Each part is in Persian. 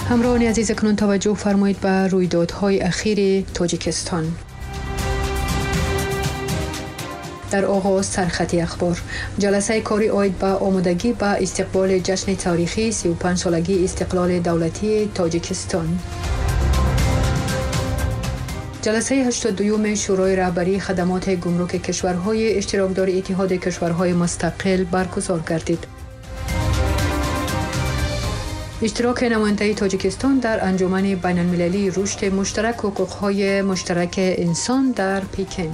همراهان عزیز، کنون توجه فرمایید به رویدادهای اخیر تاجیکستان. در آغاز سرخطی اخبار، جلسه کاری عاید به آمادگی به استقبال جشن تاریخی 35 سالگی استقلال دولتی تاجیکستان. جلسه 82 شورای رهبری خدمات گمرک کشورهای اشتراکدار اتحاد کشورهای مستقل برگزار گردید. اشتراک نماینده تاجیکستان در انجمن بین المللی رشد مشترک حقوقهای مشترک انسان در پکن.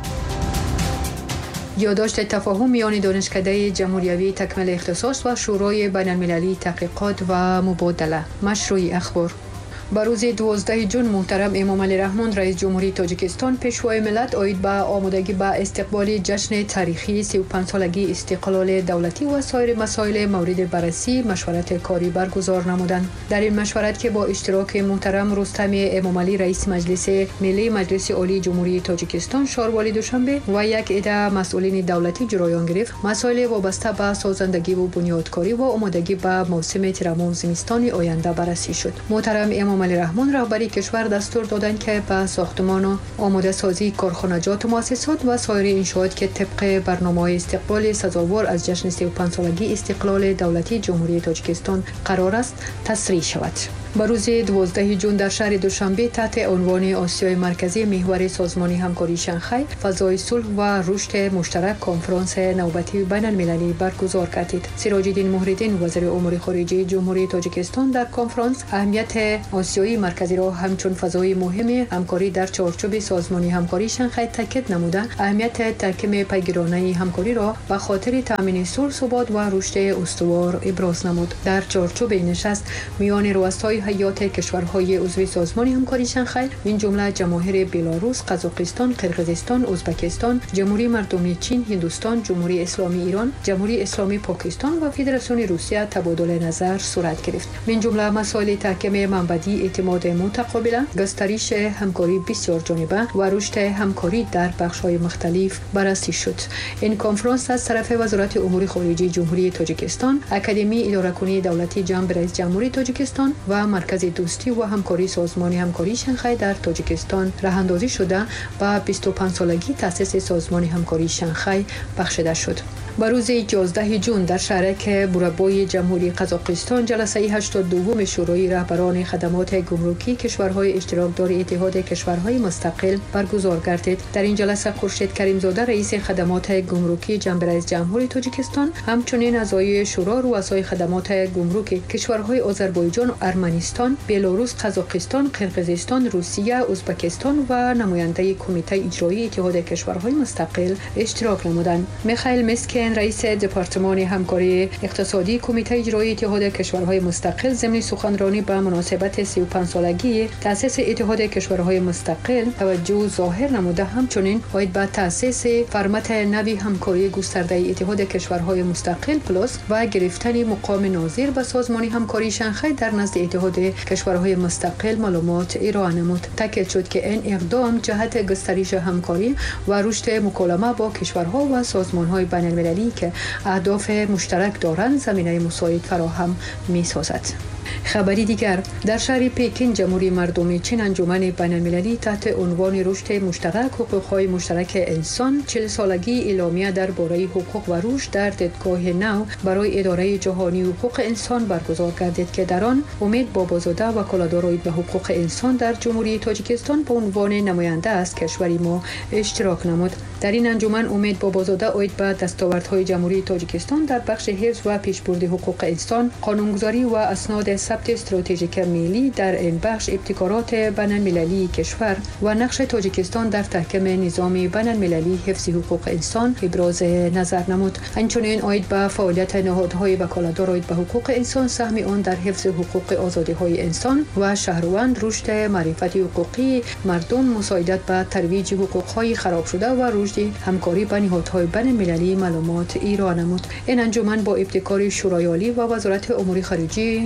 یادداشت تفاهم میان دانشکده جمهوریوی تکمیل اختصاص و شورای بین المللی تحقیقات و مبادله. مشروع اخبار. بر روز 12 جون محترم امام علی رحمان رئیس جمهوری تاجیکستان پیشوای ملت عاید به آمادگی به استقبال جشن تاریخی 35 سالگی استقلال دولتی و سایر مسائل مورد بررسی مشورت کاری برگزار نمودند. در این مشورت که با اشتراک محترم رستم امام علی رئیس مجلس ملی مجلس عالی جمهوری تاجیکستان شهرواری دوشنبه و یک عده مسئولین دولتی جریان گرفت، مسائل وابسته به سازندگی و بنیادکاری و آمادگی به موسم ترمیم زمستان آینده بررسی شد. محترم امام علی رحمان رهبری کشور دستور دادند که به ساختمان و آماده سازی کارخانجات و مؤسسات و سایر انشاءات که طبق برنامه استقبال سزاوار از جشن 35 سالگی استقلال دولتی جمهوری تاجیکستان قرار است تسریع شود. بر روز 12 جون در شهر دوشنبه تحت عنوان آسیای مرکزی محور سازمان همکاری شانگهای فضای صلح و رشد مشترک کنفرانس نوبتی بین المللی برگزار گردید. سراج الدین محردین وزیر امور خارجه جمهوری تاجیکستان در کنفرانس اهمیت آسیای مرکزی را همچون فضای مهم همکاری در چارچوب سازمان همکاری شانگهای تاکید نموده، اهمیت تحکیم پیگیرانه همکاری را به خاطر تامین صلح، ثبات و رشد استوار ابراز نمود. در چارچوب نشست میان رؤسای هیئات کشورهای عضو سازمان همکاری شانگهای من جمله جماهیر بلاروس، قزاقستان، قرقیزستان، ازبکستان، جمهوری مردمی چین، هندوستان، جمهوری اسلامی ایران، جمهوری اسلامی پاکستان و فدراسیون روسیه تبادل نظر صورت گرفت. من جمله مسائل تحکیم منبعی اعتماد متقابل، گسترش همکاری بسیار جانبه و رشد همکاری در بخش‌های مختلف بررسی شد. این کنفرانس از طرف وزارت امور خارجه جمهوری تاجیکستان، اکادمی اداره‌کنی دولتی جناب رئیس جمهوری تاجیکستان و مرکز دوستی و همکاری سازمان همکاری شانگهای در تاجیکستان راهاندازی شده و 25 سالگی تأسیس سازمان همکاری شانگهای بخشیده شد. بر روز 11 جون در شهرک بورابای جمهوری قزاقستان جلسه 82 شورای رهبران خدمات گمرکی کشورهای اشتراکدار اتحاد کشورهای مستقل برگزار گردید. در این جلسه خورشید کریمزاده رئیس خدمات گمرکی جناب رئیس جمهوری تاجیکستان همچنین اعضای شورا رؤسای خدمات گمرکی کشورهای آذربایجان، ارمنستان، بلاروس، قزاقستان، قرقیزستان، روسیه، ازبکستان و نماینده کمیته اجرایی اتحاد کشورهای مستقل اشتراک نمودند. میخائیل مسکین رئیس دپارتمان همکاری اقتصادی کمیته اجرایی اتحاد کشورهای مستقل ضمن سخنرانی به مناسبت 35 سالگی تأسیس اتحاد کشورهای مستقل توجه ظاهر نموده، همچنین باید به تأسیس فرمت نوی همکاری گسترده اتحاد کشورهای مستقل پلاس و گرفتن مقام ناظر به سازمان همکاری شانگهای در نزد اتحاد کشورهای مستقل معلومات ارائه نمود. تاکید شد که این اقدام جهت گسترش همکاری و رشد مکالمه با کشورها و سازمان‌های بین‌المللی که اهداف مشترک دارند زمینه مساعد فراهم می‌سازد. خبری دیگر، در شهر پکن جمهوری مردمی چین انجمن بین المللی تحت عنوان رشد مشترک حقوقهای مشترک انسان 40 سالگی اعلامیه درباره حقوق و رشد در دیدگاه نو برای اداره جهانی حقوق انسان برگزار گردید که در آن امید بابازاده وکالتدار به حقوق انسان در جمهوری تاجیکستان به عنوان نماینده از کشوری ما اشتراک نمود. در این انجمن امید بابازاده عاید به دستاوردهای جمهوری تاجیکستان در بخش حفظ و پیشبرد حقوق انسان، قانونگذاری و اسناد ثبت استراتژیک ملی در این بخش، ابتکارات بین المللی کشور و نقش تاجیکستان در تحکیم نظام بین المللی حفظ حقوق انسان ابراز نظر نمود. همچنین عاید به فعالیت نهادهای وکالتدار به حقوق انسان، سهم آن در حفظ حقوق آزادی‌های انسان و شهروند، رشد معرفت حقوقی مردم، مساعدت به ترویج حقوق‌های خراب شده و رشد همکاری با نهادهای بین المللی معلومات ارائه نمود. این انجمن با ابتکار شورای عالی و وزارت امور خارجه جمهوری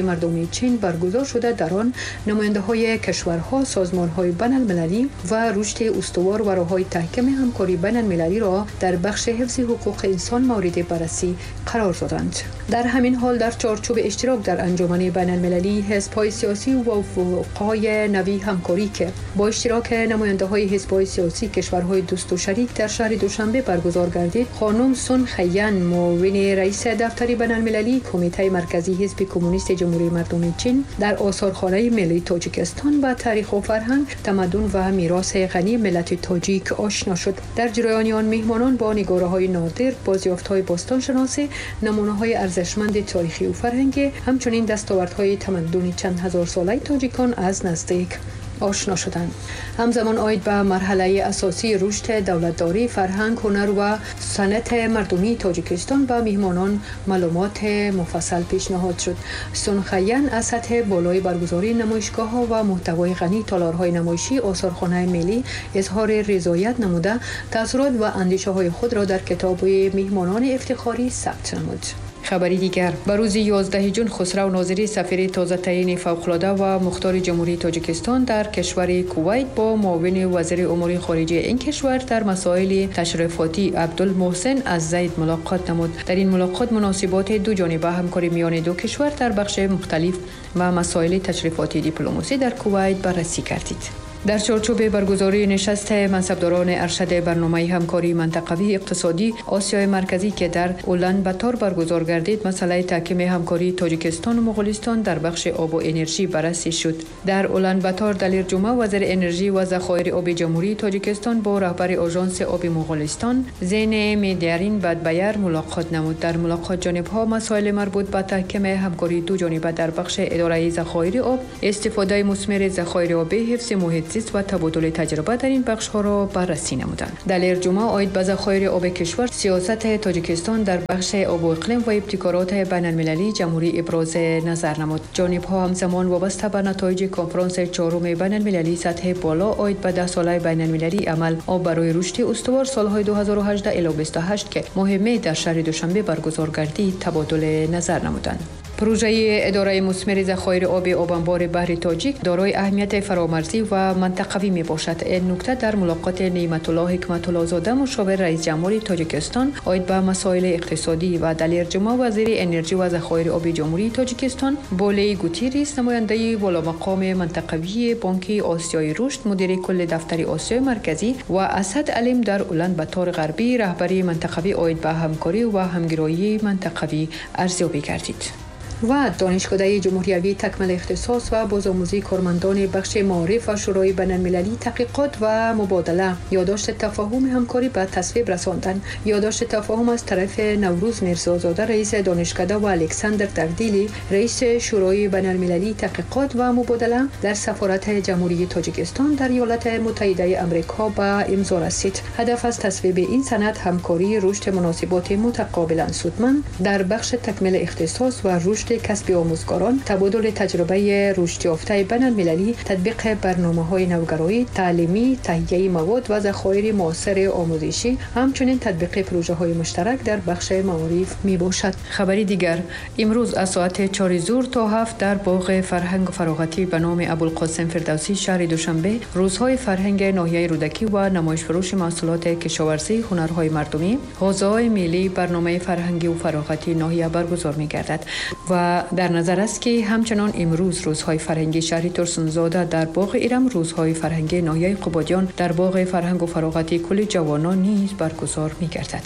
جمهوری مردمی چین برگزار شده. در آن نماینده‌های کشورها، سازمان‌های بین‌المللی و رشد استوار و راه‌های تحکیم همکاری بین‌المللی را در بخش حفظ حقوق انسان مورد بررسی قرار دادند. در همین حال در چارچوب اشتراک در انجمن بین‌المللی، حزب‌های سیاسی و وفاق‌های نوی همکاری که با اشتراک نماینده‌های حزب‌های سیاسی کشورهای دوست و شریک در شهر دوشنبه برگزار گردید، خانم سون خیان، معاون رئیس دفتر بین‌المللی کمیته مرکزی حزب کمونیست جمهوری مردم چین، در آثارخانه ملی تاجیکستان با تاریخ و فرهنگ، تمدن و میراث غنی ملت تاجیک آشنا شد. در جریان آن میهمانان با نگاره‌های نادر، بازیافت‌های باستانشناسی، نمونه‌های ارزشمند تاریخی و فرهنگی، همچنین دستاوردهای تمدن چند هزار ساله تاجیکان از نزدیک آشنا شدند. همزمان آید به مرحله اساسی رشد دولتداری، فرهنگ، هنر و صنعت مردمی تاجیکستان به میهمانان معلومات مفصل پیشنهاد شد. سون خیان از سطح بالای برگزاری نمایشگاه‌ها و محتوای غنی تالارهای نمایشی آثارخانه ملی اظهار رضایت نموده، تاثیرات و اندیشه‌های خود را در کتاب میهمانان افتخاری ثبت نمود. خبری دیگر: بر روز 11 جون خسرو ناظری سفیر تازه تعیین فوق‌العاده و مختار جمهوری تاجیکستان در کشور کویت با معاون وزیر امور خارجه این کشور در مسائل تشریفاتی عبدالمحسن الزید ملاقات نمود. در این ملاقات مناسبات دو جانبه همکاری میان دو کشور در بخش مختلف و مسائل تشریفاتی دیپلماسی در کویت بررسی گردید. در چارچوب برگزاری نشست منصبداران ارشد برنامه همکاری منطقوی اقتصادی آسیای مرکزی که در اولانباتور برگزار گردید، مسئله تحکیم همکاری تاجیکستان و مغولستان در بخش آب و انرژی بررسی شد. در اولانباتور دلیر جمعه وزیر انرژی و ذخایر آب جمهوری تاجیکستان با رهبر آژانس آب مغولستان زین میدیارین بدبیر ملاقات نمود. در ملاقات جانب‌ها مسائل مربوط به تحکیم همکاری دو جانبه در بخش اداره ذخایر آب، استفاده مثمر ذخایر آبی، حفظ محیط زیست و تبادل تجربه در این بخش ها را بررسی نمودند. دلیر جمعه آید به ذخایر آب کشور، سیاست تاجیکستان در بخش آب و اقلیم و ابتکارات بین‌المللی جمهوری ابراز نظر نمود. جانب‌ها همزمان وابسته به نتایج کنفرانس چهارم بین‌المللی سطح بالا آید به 10 ساله بین‌المللی عمل آب برای رشد استوار سالهای 2018 الی 28 که ماه می در شهر دوشنبه برگزار گردید تبادل نظر نمودند. پروژه اداره مثمر ذخایر آب آبانبار بحر تاجیک دارای اهمیت فرامرزی و منطقوی می باشد. این نکته در ملاقات نعمت الله حکمت الله زاده مشاور رئیس جمهور تاجیکستان آید به مسائل اقتصادی و دلیر جمعه وزیر انرژی و ذخایر آب جمهوری تاجیکستان بولی گوتیریس نماینده والامقام منطقوی بانک آسیای رشد، مدیر کل دفتر آسیای مرکزی و اسد علیم در اولانباتور غربی رهبری منطقوی آید به همکاری و همگرایی منطقوی ارزیابی کردید. و دانشکده جمهوری تکمیل اختصاص و بازآموزی کارمندان بخش معارف و شورای بین‌المللی تحقیقات و مبادله یادداشت تفاهم همکاری به تصویب رساندند. یادداشت تفاهم از طرف نوروز میرزازاده رئیس دانشکده و الکساندر دردیلی رئیس شورای بین‌المللی تحقیقات و مبادله در سفارت جمهوری تاجیکستان در ایالات متحده آمریکا به امضا رسید. هدف از تصویب این سند همکاری، رشد مناسبات متقابلا سودمند در بخش تکمیل اختصاص و رشد کسب آموزگاران، تبادل تجربه رشد یافته بین‌المللی، تطبیق برنامه‌های نوگرایی تعلیمی، تهیه مواد و ذخایر معاصر آموزشی، همچنین تطبیق پروژه‌های مشترک در بخش معارف میباشد. خبری دیگر: امروز از ساعت 4 ظهر تا 7 در باغ فرهنگ و فراغتی به نام ابوالقاسم فردوسی شهر دوشنبه روزهای فرهنگ ناحیه رودکی و نمایش فروش محصولات کشاورزی، هنرهای مردمی، حوزه‌های ملی، برنامه فرهنگی و فراغتی ناحیه برگزار می‌گردد و در نظر است که همچنان امروز روزهای فرهنگی شهر ترسونزاده در باغ ایرم، روزهای فرهنگی ناحیه قبادیان در باغ فرهنگ و فراغتی کل جوانان نیز برگزار می‌گردد.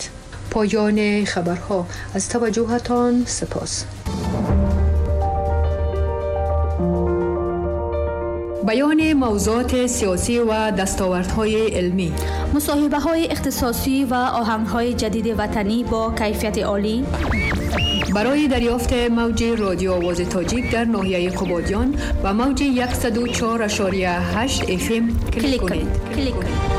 پایان خبرها. از توجهتان سپاس. بیان موضوعات سیاسی و دستاوردهای علمی، مصاحبه‌های اختصاصی و آهنگ‌های جدید وطنی با کیفیت عالی. برای دریافت موج رادیو آواز تاجیک در ناحیه قبادیان و موج 104.8 FM کلیک کنید.